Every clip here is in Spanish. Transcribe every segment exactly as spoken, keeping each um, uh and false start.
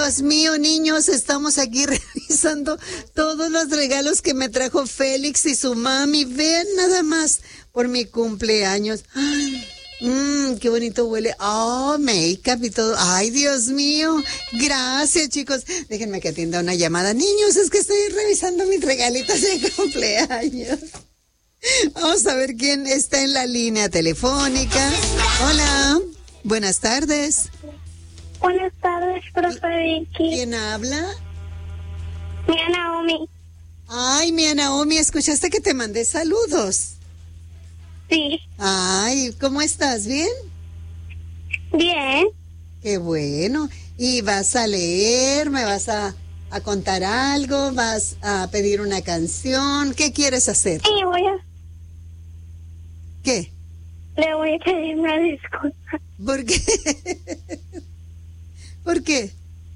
Dios mío, niños, estamos aquí revisando todos los regalos que me trajo Félix y su mami. Vean nada más por mi cumpleaños. Ay, mmm, qué bonito huele. Oh, make-up y todo. Ay, Dios mío. Gracias, chicos. Déjenme que atienda una llamada. Niños, es que estoy revisando mis regalitos de cumpleaños. Vamos a ver quién está en la línea telefónica. Hola, buenas tardes. Buenas tardes, profe Vicky. ¿Quién habla? Mía Naomi. Ay, Mía Naomi, ¿escuchaste que te mandé saludos? Sí. Ay, ¿cómo estás? ¿Bien? Bien. Qué bueno. ¿Y vas a leer? ¿Me vas a, a contar algo? ¿Vas a pedir una canción? ¿Qué quieres hacer? Sí, voy a... ¿Qué? Le voy a pedir una disculpa. ¿Por qué? ¿Por qué?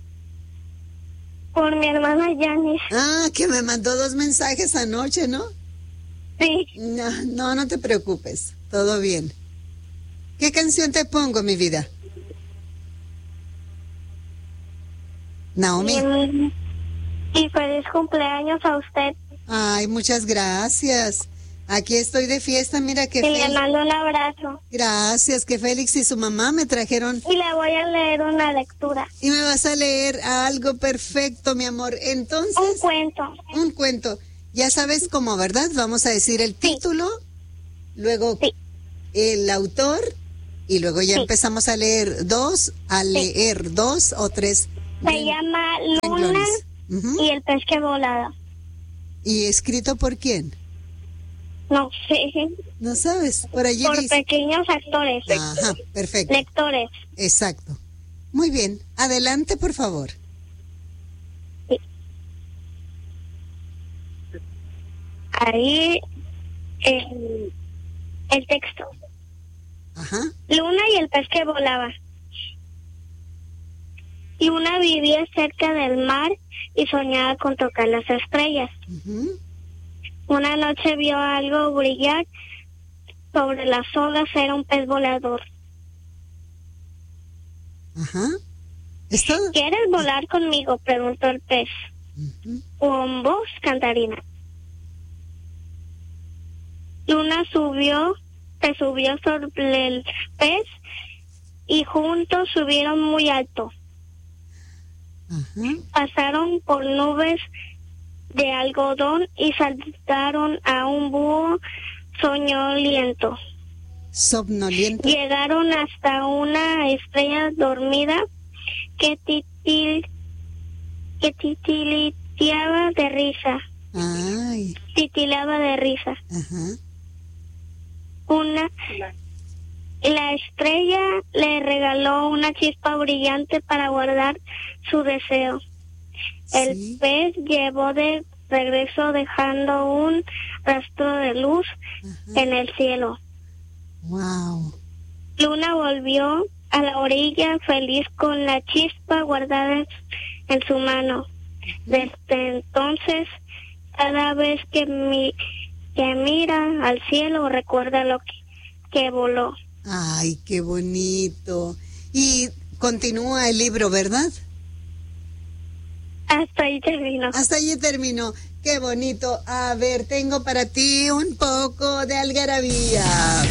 Por mi hermana Yanis. Ah, que me mandó dos mensajes anoche, ¿no? Sí. No, no, no te preocupes. Todo bien. ¿Qué canción te pongo, mi vida? Naomi. Y, y feliz cumpleaños a usted. Ay, muchas gracias. Aquí estoy de fiesta, mira que Y le Félix... mando un abrazo. Gracias, que Félix y su mamá me trajeron... Y le voy a leer una lectura. Y me vas a leer algo perfecto, mi amor. Entonces... Un cuento. Un cuento. Ya sabes cómo, ¿verdad? Vamos a decir el título, sí. Luego sí. el autor, y luego ya sí. empezamos a leer dos, a leer sí. dos o tres. Se ren... llama Luna uh-huh. y el pez que volaba. ¿Y escrito por quién? No sé. ¿No sabes? Por allí Por dice. pequeños actores. Ajá, perfecto. Lectores. Exacto. Muy bien. Adelante, por favor. Sí. Ahí el, el texto. Ajá. Luna y el pez que volaba. Luna vivía cerca del mar y soñaba con tocar las estrellas. Uh-huh. Una noche vio algo brillar sobre las olas, era un pez volador. Ajá. ¿Esto? ¿Quieres volar conmigo?, preguntó el pez. Uh-huh. Con voz cantarina. Luna subió, se subió sobre el pez y juntos subieron muy alto. Uh-huh. Pasaron por nubes de algodón y saltaron a un búho soñoliento. Somnoliento. Llegaron hasta una estrella dormida que titil, que titiliteaba de risa. Ay. Titilaba de risa. Ajá. Una la estrella le regaló una chispa brillante para guardar su deseo. El sí. pez llevó de regreso dejando un rastro de luz Ajá. en el cielo. Wow. Luna volvió a la orilla feliz con la chispa guardada en, en su mano. Desde entonces, cada vez que, mi, que mira al cielo, recuerda lo que, que voló. Ay, qué bonito. Y continúa el libro, ¿verdad? Hasta ahí terminó. Hasta allí terminó. Qué bonito. A ver, tengo para ti un poco de algarabía.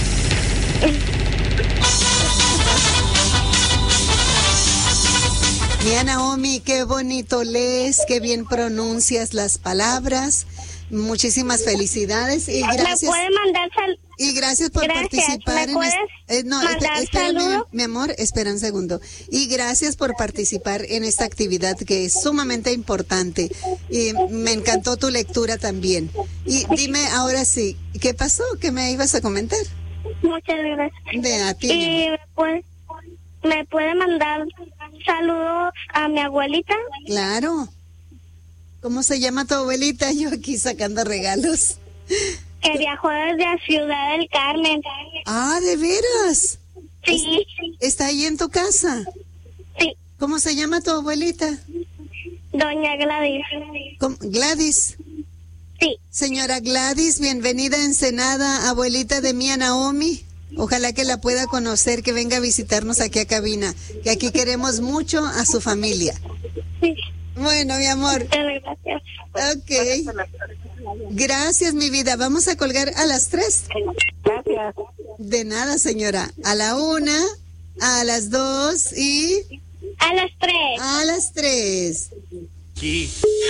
Mía Naomi, qué bonito lees, qué bien pronuncias las palabras. Muchísimas felicidades y gracias. ¿Me puede mandar sal- Y gracias por gracias. participar ¿Me en puedes este, eh, no, mandar esp- espérame, saludo? mi amor, espera un segundo. Y gracias por participar en esta actividad que es sumamente importante. Y me encantó tu lectura también. Y dime ahora sí, ¿qué pasó? ¿Qué me ibas a comentar? Muchas gracias. De a ti. Y me puede, me puede mandar saludos a mi abuelita. Claro. ¿Cómo se llama tu abuelita? Yo aquí sacando regalos. Que viajó desde la Ciudad del Carmen. Ah, ¿de veras? Sí. ¿Está ahí en tu casa? Sí. ¿Cómo se llama tu abuelita? Doña Gladys. ¿Cómo? Gladys. Sí. Señora Gladys, bienvenida a Ensenada, abuelita de Mía Naomi. Ojalá que la pueda conocer, que venga a visitarnos aquí a cabina, que aquí queremos mucho a su familia. Sí. Bueno, mi amor. Muchas gracias. Ok. Gracias, mi vida. Vamos a colgar a las tres. Gracias. De nada, señora. A la una, a las dos y A las tres. a las tres. Sí.